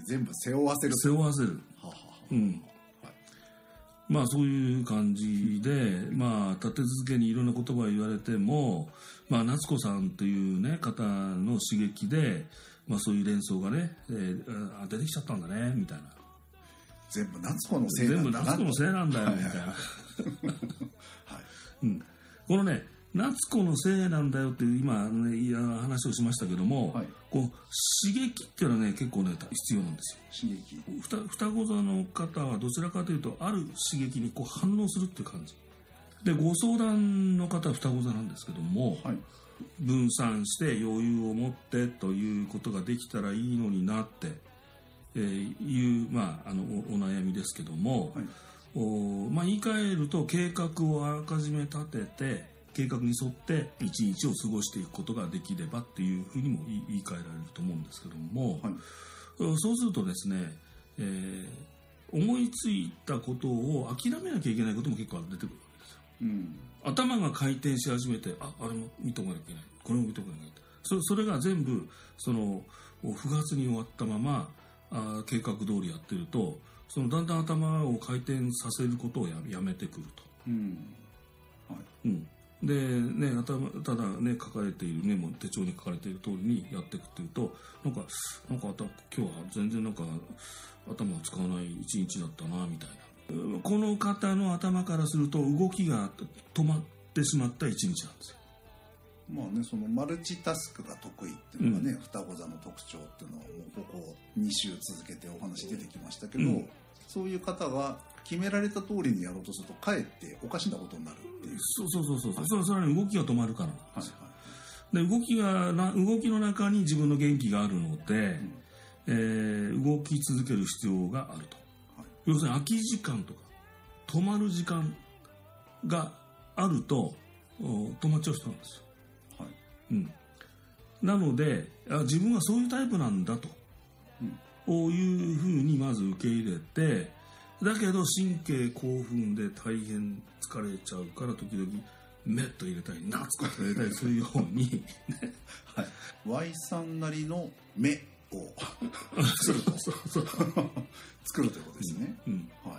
全部背負わせる。 背負わせる。 ははは。 うん。まあそういう感じで、まあ立て続けにいろんな言葉を言われても、まあ夏子さんというね方の刺激で、まあそういう連想がね、出てきちゃったんだねみたいな。 全部夏子のせいなんだな。 全部夏子のせいなんだよみたいな。はい。うん。このね夏子のせいなんだよっていう今ね話をしましたけども、はい、こう刺激っていうのはね結構ね必要なんですよ。 刺激。 双子座の方はどちらかというとある刺激にこう反応するっていう感じで、ご相談の方は双子座なんですけども、はい、分散して余裕を持ってということができたらいいのになっていう、まあ、お悩みですけども、はい、まあ、言い換えると計画をあらかじめ立てて計画に沿って一日を過ごしていくことができればっていうふうにも言い換えられると思うんですけども、はい、そうするとですね、思いついたことを諦めなきゃいけないことも結構出てくるわけですよ。うん、頭が回転し始めてあれも見とかなきゃいけないこれも見とかなきゃいけないそれが全部その不発に終わったまま計画通りやってるとそのだんだん頭を回転させることをやめてくると。うんはいうん、でねただね書かれているメモ手帳に書かれている通りにやっていくっていうとなんか今日は全然なんか頭を使わない一日だったなみたいな。この方の頭からすると動きが止まってしまった一日なんですよ。 まあね、そのマルチタスクが得意っていうのがね、双子座の特徴っていうのはもうここ2週続けてお話出てきましたけど、そういう方は決められた通りにやろうとするとかえっておかしなことになるっていう。 そうそれは動きが止まるからなんですよ。で動きの中に自分の元気があるので、動き続ける必要があると。要するに空き時間とか止まる時間があると止まっちゃう人なんですよ。はいうん、なので自分はそういうタイプなんだと、いうふうにまず受け入れてだけど神経興奮で大変疲れちゃうから時々メッと入れたり夏子と入れたりするように、ねはい、Y さんなりの目を作ると作るということですね。はいはい。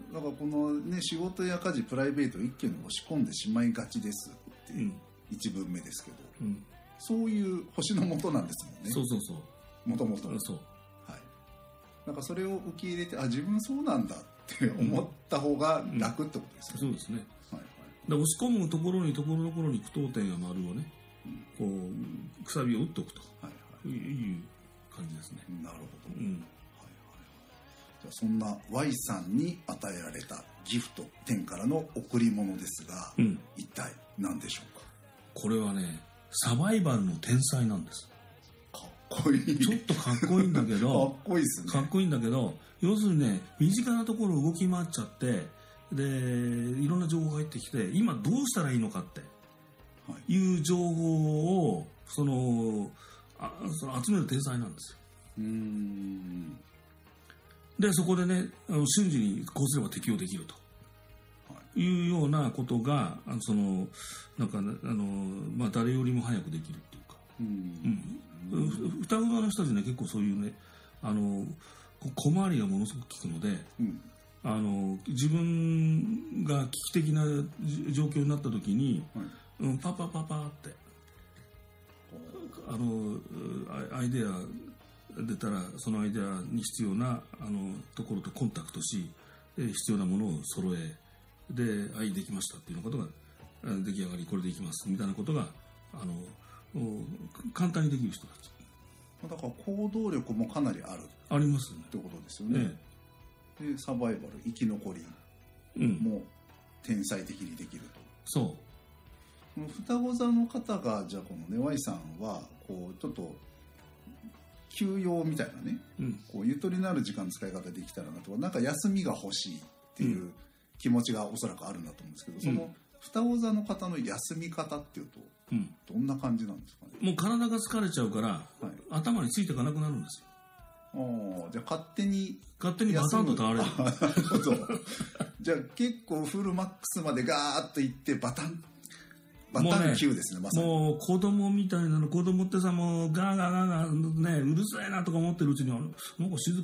だからこのね仕事や家事プライベートを一挙に押し込んでしまいがちですっていう一文目ですけど、そういう星の元なんですもんね。 そうもともと。そう。はい。なんかそれを受け入れて自分そうなんだって思った方が楽ってことですね。 そうですね。はいはい。で押し込むところに句読点や丸をね、こうくさびを打っておくという感じですね。 なるほど。はいはい。じゃあそんな Y さんに与えられたギフト天からの贈り物ですが、一体何でしょうか。 これはねサバイバルの天才なんです。 かっこいい。 ちょっとかっこいいんだけどかっこいいですね。 かっこいいんだけど要するにね身近なところ動き回っちゃってでいろんな情報が入ってきて今どうしたらいいのかっていう情報をその集める天才なんですよ。でそこでね瞬時にこうすれば適用できるというようなことがなんかまあ、誰よりも早くできるっていうか、双子座の人たちね結構そういうね小回りがものすごく効くので、自分が危機的な状況になった時に、パパってアイデア出たらそのアイデアに必要なところとコンタクトし必要なものを揃えではいできましたっていうことが出来上がりこれでいきますみたいなことが簡単にできる人たちだから行動力もかなりありますねってことですよね。でサバイバル生き残りも天才的にできると。 そう双子座の方がじゃあこのね Y さんはこうちょっと休養みたいなね、こうゆとりのある時間の使い方できたらなとかなんか休みが欲しいっていう気持ちがおそらくあるんだと思うんですけど、その双子座の方の休み方っていうとどんな感じなんですかね。 もう体が疲れちゃうから、頭についていかなくなるんですよ。じゃあ勝手にバタンと倒れる。 じゃあ結構フルマックスまでガーッといってバタン級ですね。まさにもう子供みたいなの子供ってさもうガーガーねうるさいなとか思ってるうちになんか静か